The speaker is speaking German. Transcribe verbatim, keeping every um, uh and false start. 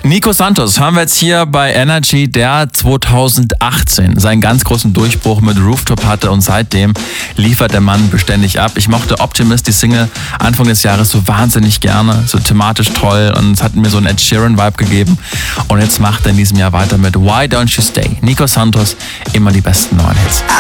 Nico Santos haben wir jetzt hier bei Energy, der zweitausendachtzehn seinen ganz großen Durchbruch mit Rooftop hatte und seitdem liefert der Mann beständig ab. Ich mochte Optimist, die Single Anfang des Jahres so wahnsinnig gerne, so thematisch toll und es hat mir so einen Ed Sheeran-Vibe gegeben. Und jetzt macht er in diesem Jahr weiter mit Why Don't You Stay? Nico Santos, immer die besten neuen Hits.